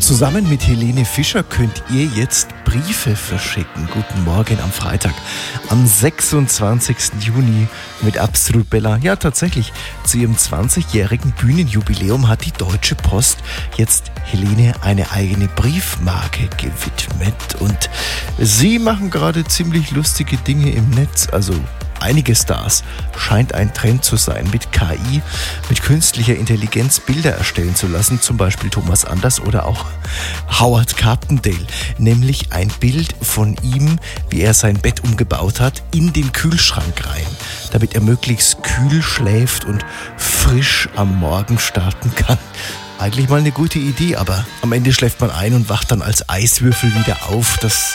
Zusammen mit Helene Fischer könnt ihr jetzt Briefe verschicken. Guten Morgen am Freitag, am 26. Juni mit Absolut Bella. Ja, tatsächlich, zu ihrem 20-jährigen Bühnenjubiläum hat die Deutsche Post jetzt Helene eine eigene Briefmarke gewidmet. Und sie machen gerade ziemlich lustige Dinge im Netz, also einige Stars scheint ein Trend zu sein, mit KI, mit künstlicher Intelligenz Bilder erstellen zu lassen, zum Beispiel Thomas Anders oder auch Howard Carpendale, nämlich ein Bild von ihm, wie er sein Bett umgebaut hat, in den Kühlschrank rein, damit er möglichst kühl schläft und frisch am Morgen starten kann. Eigentlich mal eine gute Idee, aber am Ende schläft man ein und wacht dann als Eiswürfel wieder auf. Das